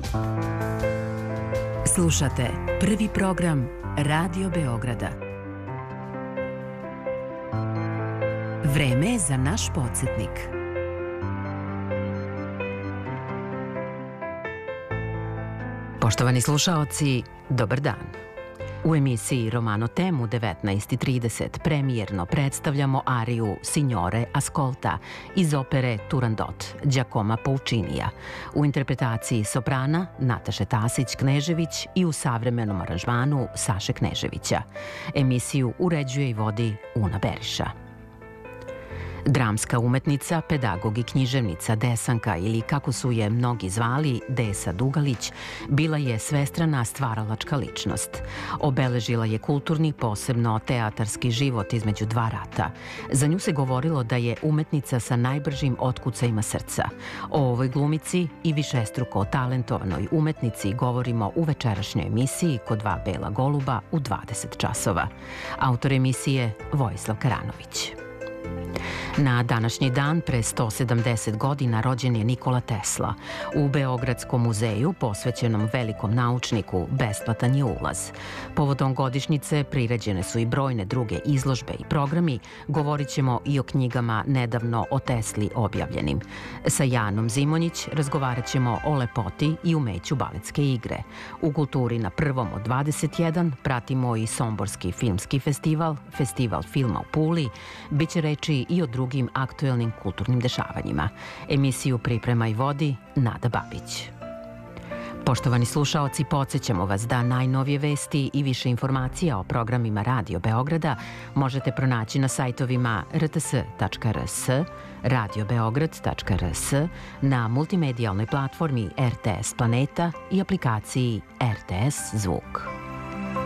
Slušate prvi program Radio Beograda. Vreme je za naš podsjetnik. Poštovani slušaoci, dobar dan. U emisiji Romano Temu 19:30 premijerno predstavljamo ariju Signore Ascolta iz opere Turandot Giacomo Puccinija u interpretaciji soprana Nataše Tasić-Knežević i u savremenom aranžmanu Saše Kneževića. Emisiju uređuje i vodi Una Beriša. Dramska umetnica, pedagog i književnica Desanka, ili kako su je mnogi zvali Desa Dugalić, bila je svestrana stvaralačka ličnost. Obeležila je kulturni, posebno teatarski život između dva rata. Za nju se govorilo da je umetnica sa najbržim otkucajima srca. O ovoj glumici i višestruko talentovanoj umetnici govorimo u večerašnjoj emisiji Kod dva bela goluba u 20 časova. Autor emisije Vojislav Karanović. Na današnji dan, pre 170 godina, rođen je Nikola Tesla. U Beogradskom muzeju, posvećenom velikom naučniku, besplatan je ulaz. Povodom godišnjice priređene su i brojne druge izložbe i programi. Govorit ćemo i o knjigama nedavno o Tesli objavljenim. Sa Janom Zimonjić razgovarat ćemo o lepoti i umeću baletske igre. U kulturi na prvom od 21 pratimo i Somborski filmski festival, festival filma u Puli. Biće reči i o drugim aktuelnim kulturnim dešavanjima. Emisiju priprema i vodi Nada Babić. Poštovani slušaoci, podsjećamo vas da najnovije vesti i više informacija o programima Radio Beograda možete pronaći na sajtovima rts.rs, radiobeograd.rs, na multimedijalnoj platformi RTS Planeta i aplikaciji RTS Zvuk.